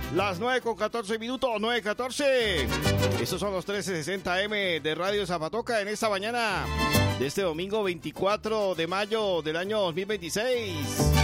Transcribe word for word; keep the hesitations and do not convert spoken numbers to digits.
Las nueve con catorce minutos, nueve catorce. Estos son los trece sesenta eme de Radio Zapatoca en esta mañana de este domingo veinticuatro de mayo del año dos mil veintiséis.